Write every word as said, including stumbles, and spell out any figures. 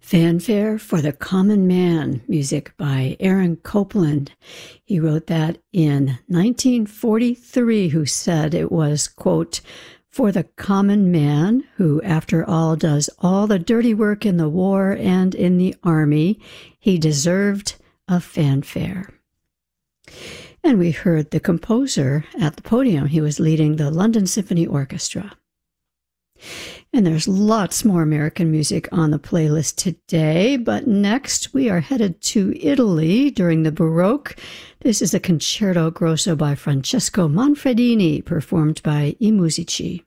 Fanfare for the Common Man, music by Aaron Copland. He wrote that in nineteen forty-three, who said it was, quote, for the common man who, after all, does all the dirty work in the war and in the army, he deserved a fanfare. And we heard the composer at the podium. He was leading the London Symphony Orchestra. And there's lots more American music on the playlist today, but next we are headed to Italy during the Baroque. This is a concerto grosso by Francesco Manfredini, performed by I Musici.